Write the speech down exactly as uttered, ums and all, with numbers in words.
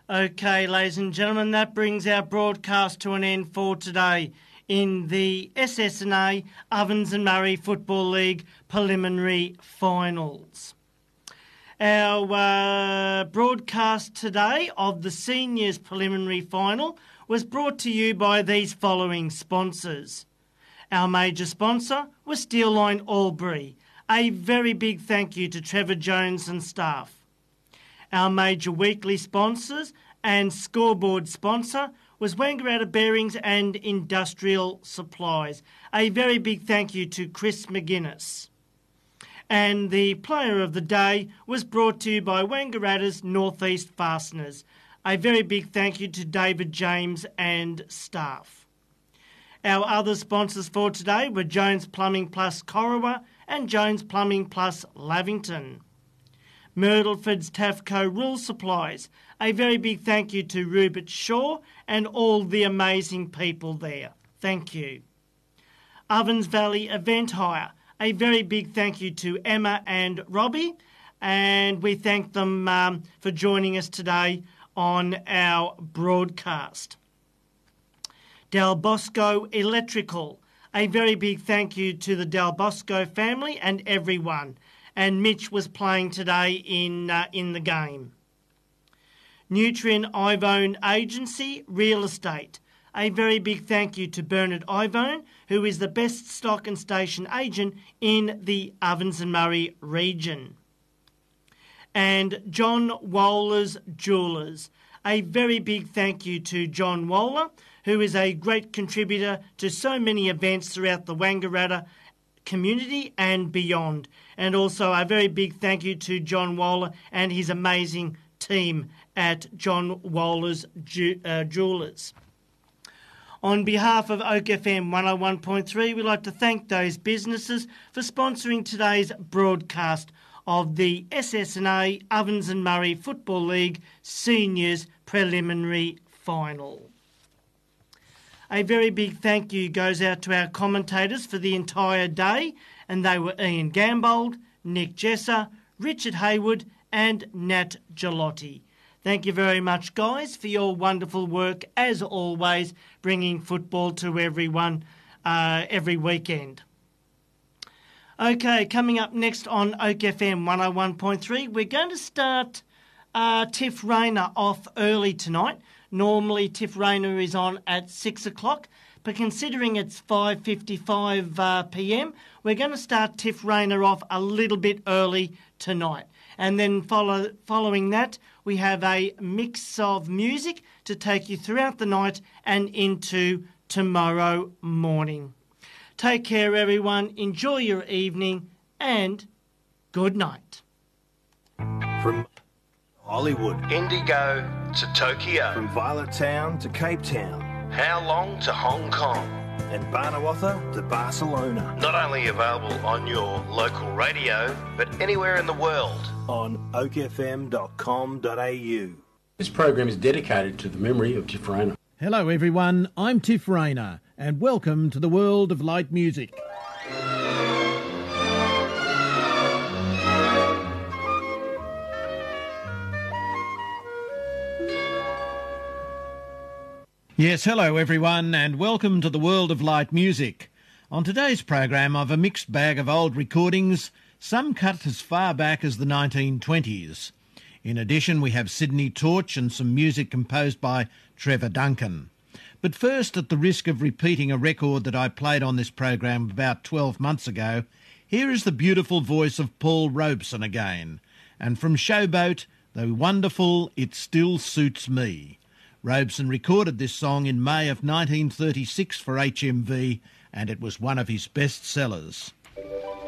Okay, ladies and gentlemen, that brings our broadcast to an end for today in the S S N A Ovens and Murray Football League preliminary finals. Our uh, broadcast today of the seniors preliminary final was brought to you by these following sponsors. Our major sponsor was Steelline Albury. A very big thank you to Trevor Jones and staff. Our major weekly sponsors and scoreboard sponsor was Wangaratta Bearings and Industrial Supplies. A very big thank you to Chris McGuinness. And the player of the day was brought to you by Wangaratta's North East Fasteners. A very big thank you to David James and staff. Our other sponsors for today were Jones Plumbing Plus Corowa and Jones Plumbing Plus Lavington. Myrtleford's Tafco Rural Supplies. A very big thank you to Rupert Shaw and all the amazing people there. Thank you. Ovens Valley Event Hire. A very big thank you to Emma and Robbie, and we thank them um, for joining us today on our broadcast. Del Bosco Electrical. A very big thank you to the Del Bosco family and everyone. And Mitch was playing today in uh, in the game. Nutrien Ivone Agency Real Estate. A very big thank you to Bernard Ivone, who is the best stock and station agent in the Ovens and Murray region. And John Woller's Jewellers. A very big thank you to John Woller, who is a great contributor to so many events throughout the Wangaratta community and beyond. And also a very big thank you to John Woller and his amazing team at John Woller's Ju- uh, Jewellers. On behalf of Oak F M one oh one point three, we'd like to thank those businesses for sponsoring today's broadcast of the S S N A Ovens and Murray Football League Seniors Preliminary Final. A very big thank you goes out to our commentators for the entire day, and they were Ian Gambold, Nick Jesser, Richard Haywood and Nat Gelotti. Thank you very much, guys, for your wonderful work, as always, bringing football to everyone uh, every weekend. Okay, coming up next on Oak F M one oh one point three, we're going to start uh, Tiff Rayner off early tonight. Normally, Tiff Rayner is on at six o'clock, but considering it's five fifty-five uh, p m, we're going to start Tiff Rayner off a little bit early tonight. And then follow, following that, we have a mix of music to take you throughout the night and into tomorrow morning. Take care, everyone. Enjoy your evening and good night. From Hollywood, Indigo to Tokyo, from Violet Town to Cape Town, How Long to Hong Kong, and Barnawatha to Barcelona. Not only available on your local radio, but anywhere in the world. On oak f m dot com dot a u. This program is dedicated to the memory of Tiff Rayner. Hello everyone, I'm Tiff Rayner, and welcome to the world of light music. Yes, hello everyone, and welcome to the world of light music. On today's program, I've a mixed bag of old recordings, some cut as far back as the nineteen twenties. In addition, we have Sydney Torch and some music composed by Trevor Duncan. But first, at the risk of repeating a record that I played on this program about twelve months ago, here is the beautiful voice of Paul Robeson again. And from Showboat, the wonderful It Still Suits Me. Robeson recorded this song in May of nineteen thirty-six for H M V, and it was one of his best sellers.